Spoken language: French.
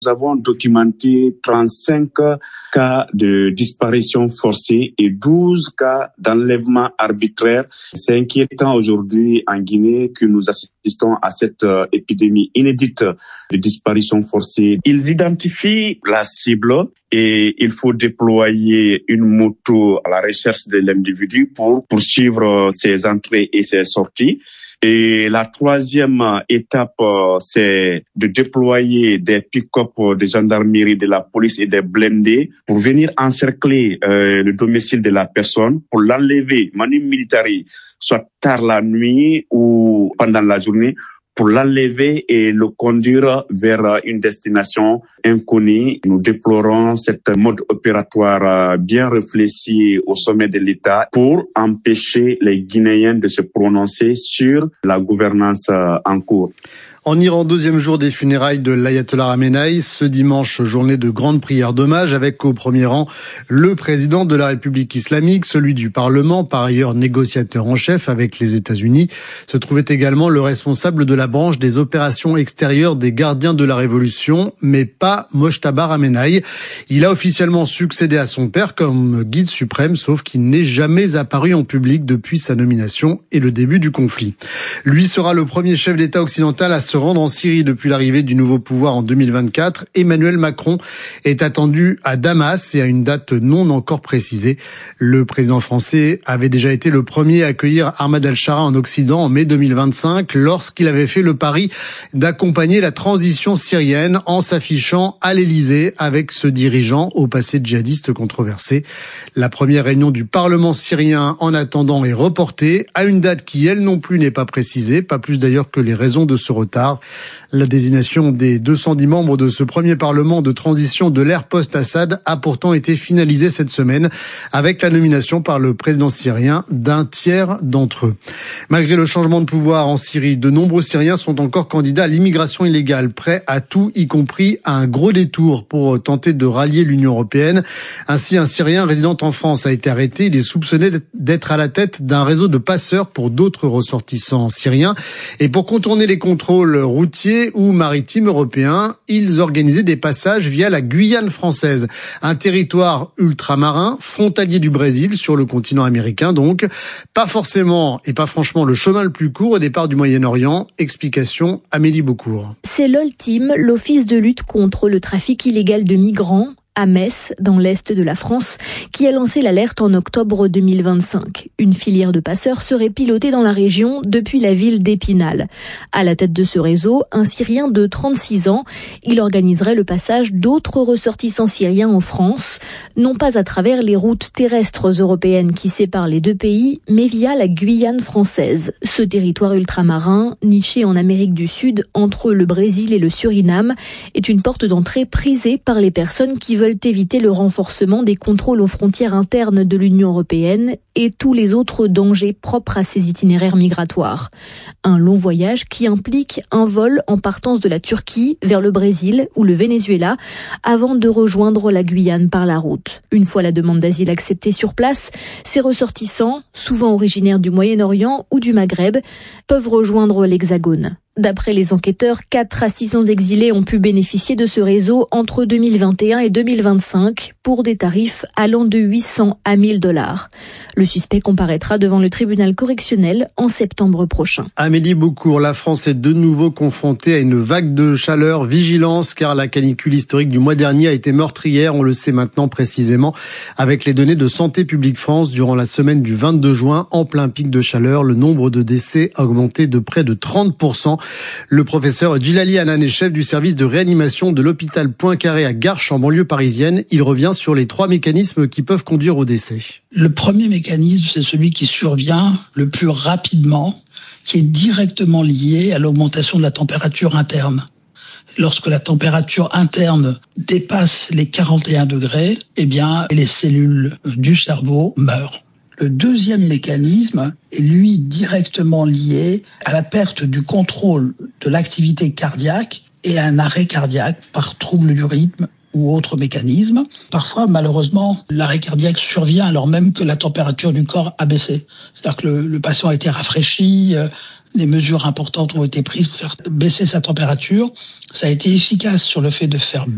Nous avons documenté 35 cas de disparition forcée et 12 cas d'enlèvement arbitraire. C'est inquiétant aujourd'hui en Guinée que nous assistons à cette épidémie inédite de disparition forcée. Ils identifient la cible et il faut déployer une moto à la recherche de l'individu pour poursuivre ses entrées et ses sorties. Et la troisième étape, c'est de déployer des pick-up de gendarmerie, de la police et des blindés pour venir encercler le domicile de la personne, pour l'enlever, manu militari, soit tard la nuit ou pendant la journée, pour l'enlever et le conduire vers une destination inconnue. Nous déplorons cette mode opératoire bien réfléchi au sommet de l'État pour empêcher les Guinéens de se prononcer sur la gouvernance en cours. En Iran, deuxième jour des funérailles de l'Ayatollah Khamenei, ce dimanche, journée de grande prière d'hommage avec au premier rang le président de la République islamique, celui du Parlement, par ailleurs négociateur en chef avec les États-Unis. Se trouvait également le responsable de la branche des opérations extérieures des gardiens de la Révolution, mais pas Mojtaba Khamenei. Il a officiellement succédé à son père comme guide suprême, sauf qu'il n'est jamais apparu en public depuis sa nomination et le début du conflit. Lui sera le premier chef d'État occidental à se rendre en Syrie depuis l'arrivée du nouveau pouvoir en 2024. Emmanuel Macron est attendu à Damas et à une date non encore précisée. Le président français avait déjà été le premier à accueillir Ahmad al-Shara en Occident en mai 2025 lorsqu'il avait fait le pari d'accompagner la transition syrienne en s'affichant à l'Élysée avec ce dirigeant au passé djihadiste controversé. La première réunion du Parlement syrien en attendant est reportée à une date qui elle non plus n'est pas précisée, pas plus d'ailleurs que les raisons de ce retard. La désignation des 210 membres de ce premier parlement de transition de l'ère post-Assad a pourtant été finalisée cette semaine avec la nomination par le président syrien d'un tiers d'entre eux. Malgré le changement de pouvoir en Syrie, de nombreux Syriens sont encore candidats à l'immigration illégale, prêts à tout, y compris à un gros détour pour tenter de rallier l'Union européenne. Ainsi, un Syrien résidant en France a été arrêté. Il est soupçonné d'être à la tête d'un réseau de passeurs pour d'autres ressortissants syriens. Et pour contourner les contrôles routiers ou maritimes européens, ils organisaient des passages via la Guyane française, un territoire ultramarin, frontalier du Brésil, sur le continent américain donc. Pas forcément et pas franchement le chemin le plus court au départ du Moyen-Orient. Explication, Amélie Beaucourt. C'est l'OLTIM, l'Office de lutte contre le trafic illégal de migrants, à Metz, dans l'est de la France, qui a lancé l'alerte en octobre 2025. Une filière de passeurs serait pilotée dans la région depuis la ville d'Épinal. À la tête de ce réseau, un Syrien de 36 ans. Il organiserait le passage d'autres ressortissants syriens en France, non pas à travers les routes terrestres européennes qui séparent les deux pays, mais via la Guyane française. Ce territoire ultramarin, niché en Amérique du Sud entre le Brésil et le Suriname, est une porte d'entrée prisée par les personnes qui veulent éviter le renforcement des contrôles aux frontières internes de l'Union européenne et tous les autres dangers propres à ces itinéraires migratoires. Un long voyage qui implique un vol en partance de la Turquie vers le Brésil ou le Venezuela avant de rejoindre la Guyane par la route. Une fois la demande d'asile acceptée sur place, ces ressortissants, souvent originaires du Moyen-Orient ou du Maghreb, peuvent rejoindre l'Hexagone. D'après les enquêteurs, 4 assistants exilés ont pu bénéficier de ce réseau entre 2021 et 2025 pour des tarifs allant de 800 à 1 000 $. Le suspect comparaîtra devant le tribunal correctionnel en septembre prochain. Amélie Beaucourt, la France est de nouveau confrontée à une vague de chaleur. Vigilance, car la canicule historique du mois dernier a été meurtrière, on le sait maintenant précisément, avec les données de Santé publique France. Durant la semaine du 22 juin, en plein pic de chaleur, le nombre de décès a augmenté de près de 30%. Le professeur Djilali Hanan est chef du service de réanimation de l'hôpital Poincaré à Garches en banlieue parisienne. Il revient sur les 3 mécanismes qui peuvent conduire au décès. Le premier mécanisme, c'est celui qui survient le plus rapidement, qui est directement lié à l'augmentation de la température interne. Lorsque la température interne dépasse les 41 degrés, eh bien, les cellules du cerveau meurent. Le deuxième mécanisme est, lui, directement lié à la perte du contrôle de l'activité cardiaque et à un arrêt cardiaque par trouble du rythme ou autre mécanisme. Parfois, malheureusement, l'arrêt cardiaque survient alors même que la température du corps a baissé. C'est-à-dire que le patient a été rafraîchi, des mesures importantes ont été prises pour faire baisser sa température. Ça a été efficace sur le fait de faire